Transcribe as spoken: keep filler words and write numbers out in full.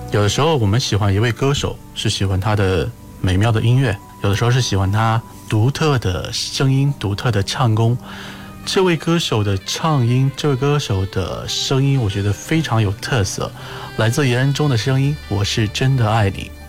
有的时候我们喜欢一位歌手，是喜欢他的美妙的音乐，有的时候是喜欢他独特的声音、独特的唱功。这位歌手的唱音，这位歌手的声音，我觉得非常有特色。来自言人中的声音，我是真的爱你。